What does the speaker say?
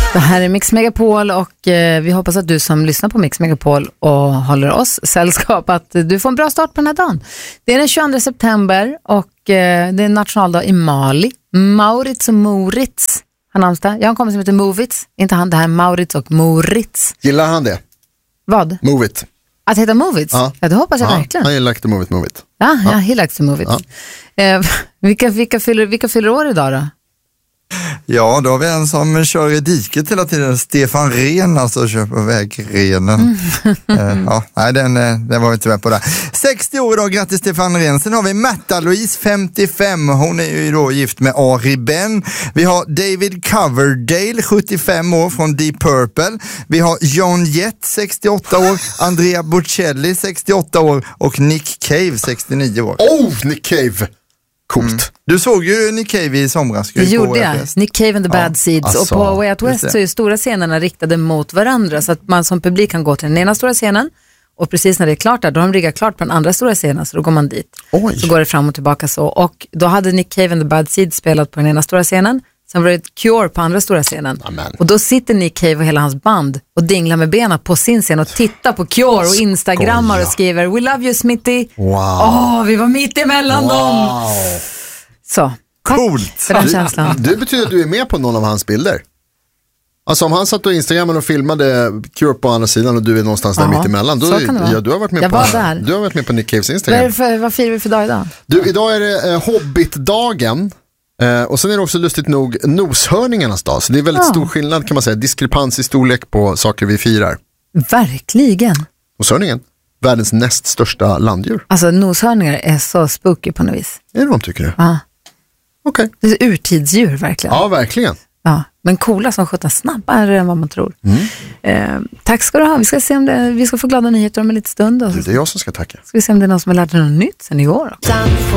Det här är Mix Megapol och vi hoppas att du som lyssnar på Mix Megapol och håller oss sällskap att du får en bra start på den här dagen. Det är den 22 september och det är nationaldag i Mali. Maurits och Moritz har namnsdag. Jag har en kompis som heter Movits, inte han, det här är Maurits och Moritz. Gillar han det? Vad? Move it. Att heta Movits? Ja, det hoppas jag verkligen. Han gillar to move it, move it. Ja, he likes to move it. Ja. Vilka fyller år idag då? Ja, då har vi en som kör i diket hela tiden. Stefan Rehn, alltså kör på vägrenen. Den var vi inte med på där. 60 år idag, grattis Stefan Rehn. Sen har vi Märta Louise, 55. Hon är ju då gift med Ari Ben. Vi har David Coverdale, 75 år från Deep Purple. Vi har John Jett, 68 år. Andrea Bocelli, 68 år. Och Nick Cave, 69 år. Nick Cave! Coolt. Du såg ju Nick Cave i somras. Det gjorde jag. Nick Cave and the Bad Seeds. Alltså, och på Way Out West så är stora scenerna riktade mot varandra så att man som publik kan gå till den ena stora scenen och precis när det är klart där, då har de riggat klart på den andra stora scenen så då går man dit. Så går det fram och tillbaka så. Och då hade Nick Cave and the Bad Seeds spelat på den ena stora scenen. Sen var det Cure på andra stora scenen. Amen. Och då sitter Nick Cave och hela hans band och dinglar med benen på sin scen och tittar på Cure och instagrammar och skriver We love you Smitty. Wow. Vi var mitt emellan dem. Så. Coolt. För den känslan. Det betyder att du är med på någon av hans bilder. Alltså om han satt på Instagram och filmade Cure på andra sidan och du är någonstans där mitt emellan. Då så kan det vara. Ja, du har varit med du har varit med på Nick Caves Instagram. Vad firar vi för dag idag? Du, idag är det Hobbit-dagen. Och sen är det också lustigt nog noshörningarnas dag. Så det är väldigt stor skillnad kan man säga. Diskrepans i storlek på saker vi firar. Verkligen. Noshörningen, världens näst största landdjur. Alltså noshörningar är så spooky på något vis. Är det vad tycker du? Ja. Okej. Det är urtidsdjur verkligen. Ja, verkligen. Ja, men coola som skjuter snabbare än vad man tror. Tack ska du ha. Vi ska se om vi ska få glada nyheter om en liten stund. Och det är jag som ska tacka. Ska vi se om det är någon som har lärt sig något nytt sen igår.